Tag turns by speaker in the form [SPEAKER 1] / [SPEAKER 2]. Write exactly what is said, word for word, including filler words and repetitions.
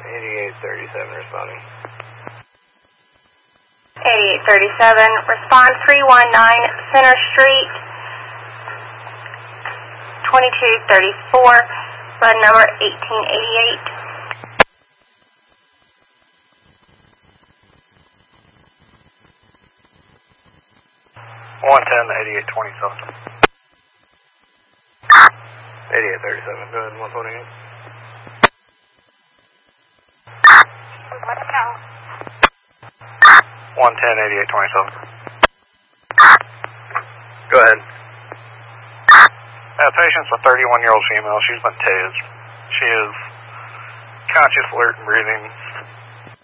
[SPEAKER 1] eighty-eight thirty-seven responding.
[SPEAKER 2] eighty-eight thirty-seven, respond three one nine Center Street, twenty-two thirty-four, run number eighteen eighty-eight.
[SPEAKER 3] one ten, eighty-eight twenty-seven.
[SPEAKER 1] eighty-eight thirty-seven, go ahead, one twenty-eight.
[SPEAKER 3] one ten, eighty-eight twenty-seven.
[SPEAKER 1] Go ahead.
[SPEAKER 3] Uh, patient's a thirty-one-year-old female. She's been tased. She is conscious, alert, and breathing.